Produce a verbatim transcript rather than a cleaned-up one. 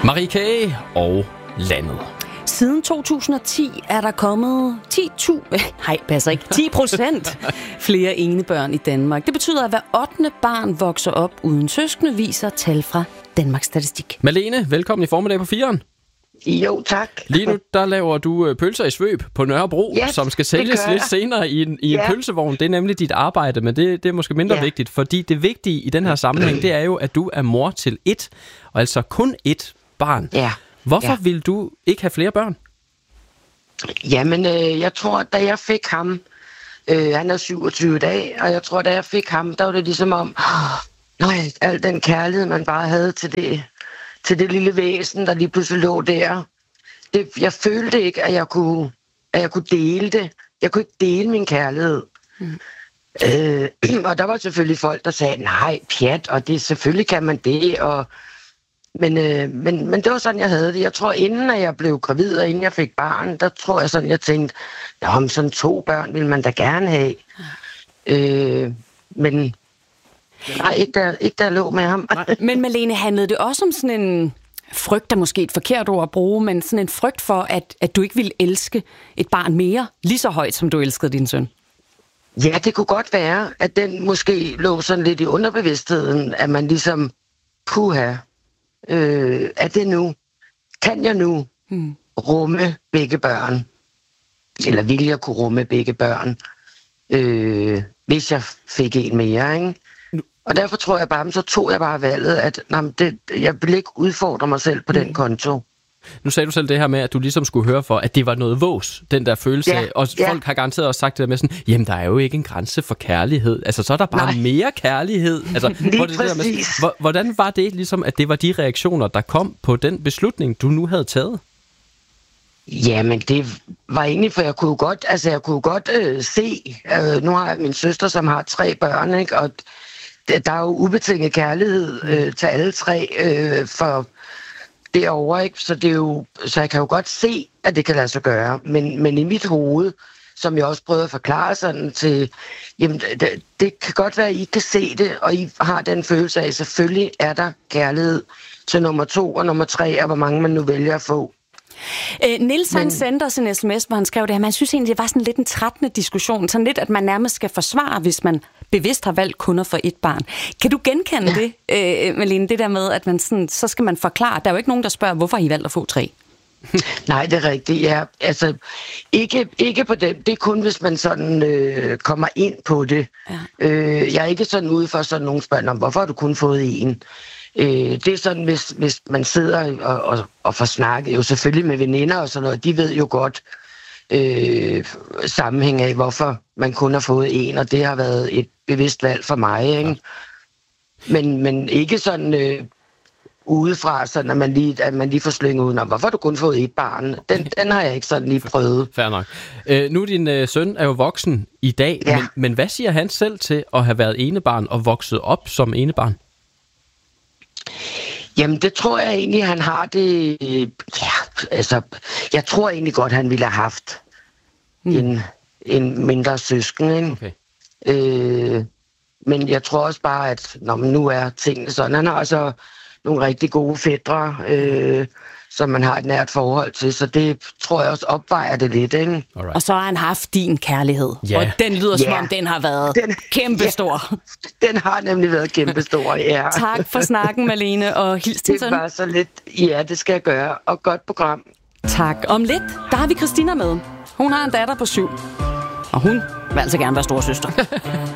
Marie K. og landet. Siden to tusind og ti er der kommet ti tusind, nej, passer ikke, ti procent flere enebørn i Danmark. Det betyder, at hver ottende barn vokser op uden søskende, viser tal fra Danmarks Statistik. Malene, velkommen i formiddag på fireren. Jo, tak. Lige nu, der laver du pølser i svøb på Nørrebro, yes, som skal sælges lidt senere i en, i en ja. pølsevogn. Det er nemlig dit arbejde, men det, det er måske mindre ja. vigtigt, fordi det vigtige i den her sammenhæng, det er jo, at du er mor til ét, og altså kun ét barn. Ja. Hvorfor ja. vil du ikke have flere børn? Jamen, øh, jeg tror, da jeg fik ham, øh, han er syvogtyve dage, og jeg tror, da jeg fik ham, der var det ligesom om, øh, nej, al den kærlighed, man bare havde til det, til det lille væsen, der lige pludselig lå der. Det, jeg følte ikke, at jeg kunne, at jeg kunne dele det. Jeg kunne ikke dele min kærlighed. Mm. Øh, og der var selvfølgelig folk, der sagde, nej, pjat, og det selvfølgelig kan man det, og Men, øh, men, men det var sådan, jeg havde det. Jeg tror, inden at jeg blev gravid, og inden jeg fik barn, der tror jeg sådan, jeg tænkte, om sådan to børn vil man da gerne have. Øh, men nej, ikke da, ikke da jeg lå med ham. Men Malene, handlede det også om sådan en frygt, der måske er et forkert ord at bruge, men sådan en frygt for, at, at du ikke ville elske et barn mere, lige så højt, som du elskede din søn? Ja, det kunne godt være, at den måske lå sådan lidt i underbevidstheden, at man ligesom puha. Øh, er det nu? Kan jeg nu hmm. rumme begge børn? Eller vil jeg kunne rumme begge børn? Øh, hvis jeg fik en mere, ikke? Og derfor tror jeg bare, så tog jeg bare valget, at nej, det, jeg vil ikke udfordre mig selv på hmm. den konto. Nu sagde du selv det her med, at du ligesom skulle høre for, at det var noget vås, den der følelse ja, af. Og ja. folk har garanteret også sagt det der med sådan, jamen der er jo ikke en grænse for kærlighed. Altså så er der bare Nej. mere kærlighed. Altså, Lige det der med, hvordan var det ligesom, at det var de reaktioner, der kom på den beslutning, du nu havde taget? Jamen det var egentlig, for jeg kunne godt, altså jeg kunne godt øh, se, øh, nu har jeg min søster, som har tre børn, ikke? Og der er jo ubetinget kærlighed øh, til alle tre øh, for derovre, ikke? Så, det er jo, så jeg kan jo godt se, at det kan lade sig gøre. Men, men i mit hoved, som jeg også prøvede at forklare sådan til, jamen det, det kan godt være, at I kan se det, og I har den følelse af, at selvfølgelig er der kærlighed til nummer to og nummer tre, og hvor mange man nu vælger at få. Øh, Niels han sendte os en sms, hvor han skrev det her, man synes egentlig, det var sådan lidt en trættende diskussion, sådan lidt, at man nærmest skal forsvare, hvis man bevidst har valgt kun at få et barn. Kan du genkende ja. det, øh, Malene, det der med, at man sådan, så skal man forklare, der er jo ikke nogen, der spørger, hvorfor har I valgt at få tre? Nej, det er rigtigt, ja. Altså, ikke, ikke på det. Det er kun, hvis man sådan øh, kommer ind på det. Ja. Øh, jeg er ikke sådan ude for sådan nogle spørgsmål om, hvorfor har du kun fået en? Øh, det er sådan, hvis, hvis man sidder og, og, og får snakket, jo selvfølgelig med veninder og sådan noget, de ved jo godt øh, sammenhæng af, hvorfor man kun har fået en, og det har været et bevidst valg for mig, ikke? Ja. Men, men ikke sådan øh, udefra, sådan at man lige, at man lige får slynget udenom, hvorfor har du kun fået et barn? Den, den har jeg ikke sådan lige prøvet. Fair nok. Øh, nu din øh, søn er jo voksen i dag, ja. men, men hvad siger han selv til at have været enebarn og vokset op som enebarn? Jamen, det tror jeg egentlig, han har det. Ja, altså, jeg tror egentlig godt, han ville have haft mm. en, en mindre søsken, ikke? Okay. Øh, men jeg tror også bare, at når man nu er tingene sådan, han har altså nogle rigtig gode fætre, øh, som man har et nært forhold til, så det tror jeg også opvejer det lidt, ikke? Alright. Og så har han haft din kærlighed, yeah. og den lyder som yeah. om, den har været den, kæmpestor. Ja, den har nemlig været kæmpestor, ja. Tak for snakken, Malene, og hils din søn. Det var så lidt, ja, det skal jeg gøre, og godt program. Tak. Om lidt, der har vi Christina med. Hun har en datter på syv, og hun vil altså gerne være storesøster.